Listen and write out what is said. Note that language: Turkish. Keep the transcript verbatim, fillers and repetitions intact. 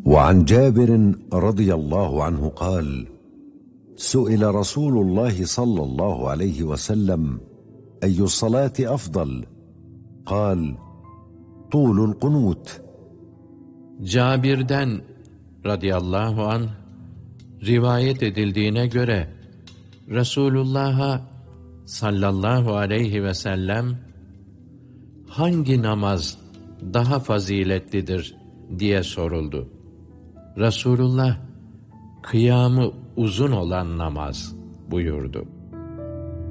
وعن جابر رضي الله عنه قال: سئل رسول الله صلى الله عليه وسلم: أي الصلاة أفضل؟ قال: طول القنوت. Cabir'den radıyallahu anh rivayet edildiğine göre Resulullah'a sallallahu aleyhi ve sellem hangi namaz daha faziletlidir diye soruldu. Resulullah kıyamı uzun olan namaz buyurdu.